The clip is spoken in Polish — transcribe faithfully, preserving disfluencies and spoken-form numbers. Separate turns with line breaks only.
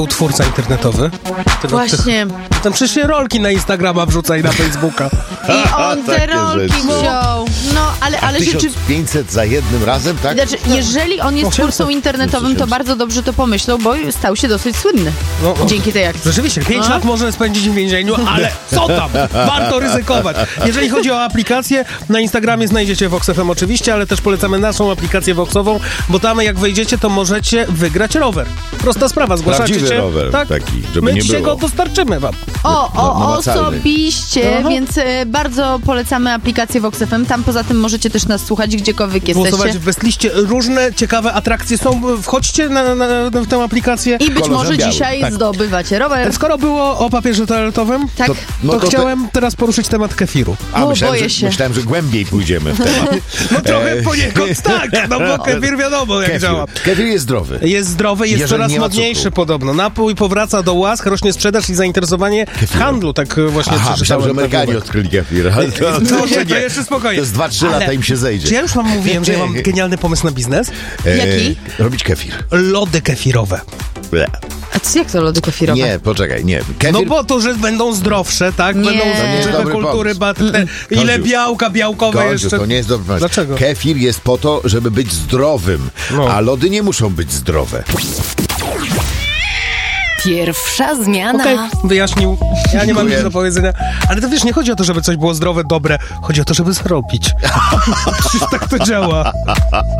twórca internetowy. Tego,
Właśnie.
Ty, tam przecież rolki na Instagrama wrzuca i na Facebooka.
I on te rolki
rzeczy.
wziął. No, ale, ale rzeczywiście...
tysiąc pięćset za jednym razem, tak?
Znaczy, jeżeli on jest
osiemset.
twórcą internetowym, to bardzo dobrze to pomyślał, bo stał się dosyć słynny.
No, no.
Dzięki tej akcji.
Rzeczywiście, pięć
No.
lat może spędzić w więzieniu, ale co tam? Warto ryzykować. Jeżeli chodzi o aplikację, na Instagramie znajdziecie Vox F M oczywiście, ale też polecamy naszą aplikację Voxową, bo tam jak wejdziecie, to możecie wygrać rower. Prosta sprawa, zgłaszacie
Prawdziwy
się.
rower
tak?
taki, żeby
My
nie
dzisiaj
było.
go dostarczymy wam.
O,
No,
o,
namacalny.
osobiście,
Aha.
więc e, bardzo polecamy aplikację Vox F M. Tam poza tym możecie też nas słuchać, gdziekolwiek
Głosować
jesteście.
w Westliście. Różne ciekawe atrakcje są. Wchodźcie na, na, na tę aplikację.
I być
kolorze
może
białym,
dzisiaj
tak.
zdobywacie rower.
Skoro było o papierze toaletowym,
Tak?
To-
to,
no to te-
chciałem teraz poruszyć temat kefiru.
A,
O,
myślałem,
boję
że,
się.
myślałem, że głębiej pójdziemy w temat.
No trochę poniekąd tak, no bo kefir wiadomo jak
Kefir.
działa.
Kefir jest zdrowy.
Jest zdrowy, jest
Jeżeli
coraz
nie ma
modniejszy
cukru.
podobno. Napój powraca do łask, rośnie sprzedaż i zainteresowanie w handlu, tak e, właśnie
Aha, myślałem,
przeczytałem.
że Amerykanie
na
odkryli kefir. Ale to,
No,
to,
nie, to
nie.
jeszcze spokojnie.
To jest dwa trzy
Ale
lata im się zejdzie.
Czy ja już wam mówiłem, że ja mam genialny pomysł na biznes?
Jaki?
robić kefir.
Lody kefirowe.
Ble.
A co, jak to lody kefirowe?
Nie, poczekaj, nie. Kefir...
No bo to, że będą zdrowsze, tak?
Nie.
Będą
To nie jest
żywe
dobry
kultury,
pomysł.
batte, ile
Koziu.
białka, białkowe
Końcu,
jeszcze.
to nie jest dobry pomysł.
Dlaczego?
Kefir jest po to, żeby być zdrowym,
No.
a lody nie muszą być zdrowe.
Pierwsza zmiana.
Okej, wyjaśnił. Ja nie mam
Dziękuję.
nic do powiedzenia. Ale to wiesz, nie chodzi o to, żeby coś było zdrowe, dobre. Chodzi o to, żeby zrobić. Przecież tak to działa.